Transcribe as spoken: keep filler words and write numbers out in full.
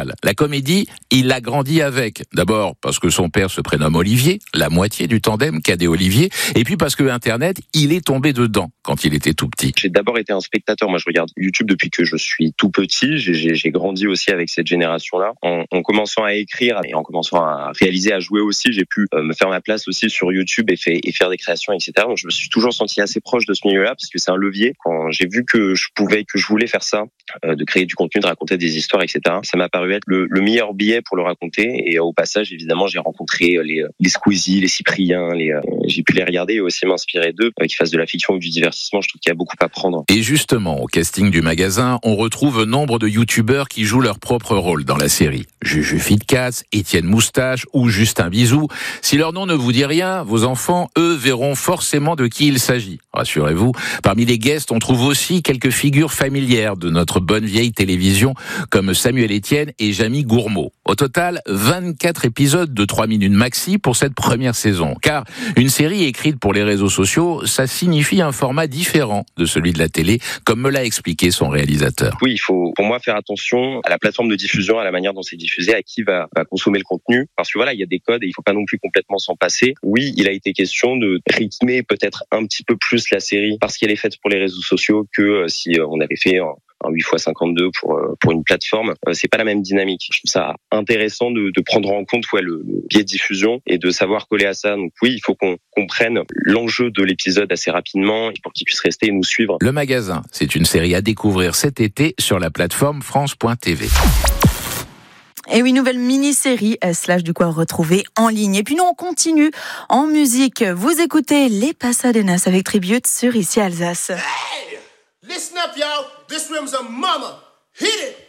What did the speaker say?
familiale. La comédie, il l'a grandi avec. D'abord parce que son père se prénomme Olivier, la moitié du tandem Cadet-Olivier, et puis parce que Internet, il est tombé dedans quand il était tout petit. J'ai d'abord été un spectateur. Moi, je regarde YouTube depuis que je suis tout petit. J'ai, j'ai, j'ai grandi aussi avec cette génération-là. En, en commençant à écrire et en commençant à réaliser, à jouer aussi, j'ai pu euh, me faire ma place aussi sur YouTube et, fait, et faire des créations, et cetera. Donc, je me suis toujours senti assez proche de ce milieu-là parce que c'est un levier. Quand j'ai vu que je pouvais, que je voulais faire ça, euh, de créer du contenu, de raconter des histoires, et cetera, ça m'a paru être le, le meilleur billet pour le raconter. Et euh, au passage, évidemment, j'ai rencontré les, les Squeezie, les Cyprien, les, euh, j'ai pu les regarder et aussi m'inspirer d'eux, euh, qui fassent de la fiction ou du divertissement. Je trouve qu'il y a beaucoup à prendre. Et justement, au casting du magasin, on retrouve nombre de youtubeurs qui jouent leur propre rôle dans la série. Juju Fitcats, Étienne Moustache ou Justin Bisou. Si leur nom ne vous dit rien, vos enfants, eux, verront forcément de qui il s'agit. Rassurez-vous, parmi les guests, on trouve aussi quelques figures familières de notre bonne vieille télévision, comme Samuel Etienne et Jamie Gourmaud. Au total, vingt-quatre épisodes de trois minutes maxi pour cette première saison. Car une série écrite pour les réseaux sociaux, ça signifie un format différent de celui de la télé, comme me l'a expliqué son réalisateur. Oui, il faut pour moi faire attention à la plateforme de diffusion, à la manière dont c'est diffusé, à qui va, va consommer le contenu. Parce que voilà, il y a des codes et il faut pas non plus complètement s'en passer. Oui, il a été question de rythmer peut-être un petit peu plus la série parce qu'elle est faite pour les réseaux sociaux que euh, si euh, on avait fait un, un huit fois cinquante-deux pour euh, pour une plateforme. Euh, c'est pas la même dynamique. Je trouve ça intéressant de, de prendre en compte ouais, le, le biais de diffusion et de savoir coller à ça. Donc oui, il faut qu'on comprenne l'enjeu de l'épisode assez rapidement pour qu'il puisse rester et nous suivre. Le magasin, c'est une série à découvrir cet été sur la plateforme France point T V. Et oui, nouvelle mini-série, slash du quoi retrouver en ligne. Et puis nous, on continue en musique. Vous écoutez Les Pasadenas avec Tribute sur Ici Alsace. Hey! Listen up, y'all. This room's a mama. Hit it!